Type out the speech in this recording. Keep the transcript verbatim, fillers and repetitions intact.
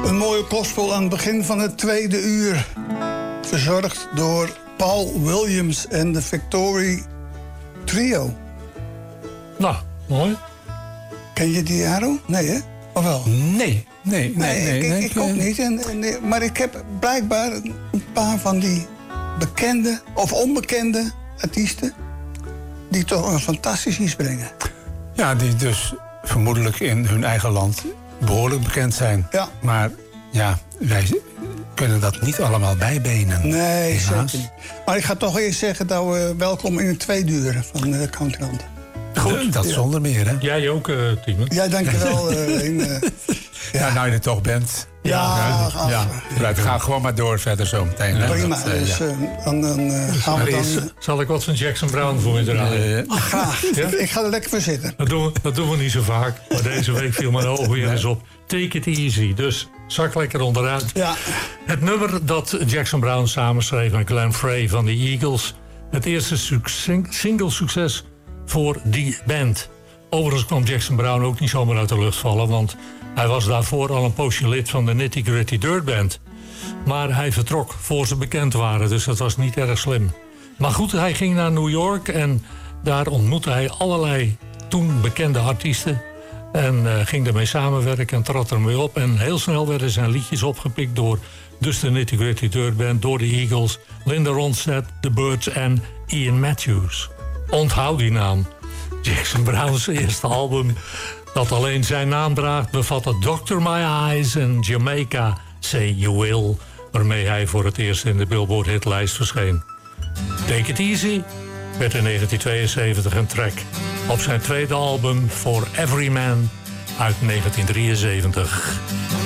Een mooie gospel aan het begin van het tweede uur. Verzorgd door Paul Williams en de Victory Trio. Nou, mooi. Ken je die, Aro? Nee, hè? Of wel? Nee, nee, nee. Nee, nee, ik, nee, ik, ik ook niet. En, en, maar ik heb blijkbaar een paar van die bekende of onbekende artiesten die toch een fantastisch iets brengen. Ja, die dus vermoedelijk in hun eigen land behoorlijk bekend zijn. Ja. Maar ja, wij kunnen dat niet allemaal bijbenen. Nee, helaas. zeker niet. Maar ik ga toch eerst zeggen dat we welkom in het tweede uur van de Countrylanden. Goed, dat ja. zonder meer, hè? Jij ook, uh, Tiemen. Ja, dankjewel. uh, in, uh, ja. ja, nou je er toch bent. Ja, ja, ach, ja. Blijf, ga gewoon maar door verder zo meteen. Ja, prima, dat, uh, dus uh, dan, dan uh, gaan we dan... Zal ik wat van Jackson Brown voor je draaien? Uh, graag. Ja? Ik ga er lekker voor zitten. Dat doen, we, dat doen we niet zo vaak. Maar deze week viel mijn oog weer eens op. Take it easy. Dus zak lekker onderuit. Ja. Het nummer dat Jackson Brown samenschreef met Glenn Frey van de Eagles. Het eerste single succes voor die band. Overigens kwam Jackson Brown ook niet zomaar uit de lucht vallen, want hij was daarvoor al een poosje lid van de Nitty Gritty Dirt Band. Maar hij vertrok voor ze bekend waren, dus dat was niet erg slim. Maar goed, hij ging naar New York en daar ontmoette hij allerlei toen bekende artiesten. En uh, ging ermee samenwerken en trad ermee op. En heel snel werden zijn liedjes opgepikt door dus de Nitty Gritty Dirt Band, door de Eagles, Linda Ronstadt, The Byrds en Ian Matthews. Onthoud die naam. Jackson Brown's eerste album, dat alleen zijn naam draagt, bevatte doctor My Eyes en Jamaica Say You Will, waarmee hij voor het eerst in de Billboard hitlijst verscheen. Take It Easy werd in negentien tweeënzeventig een track op zijn tweede album For Every Man uit negentien drieënzeventig.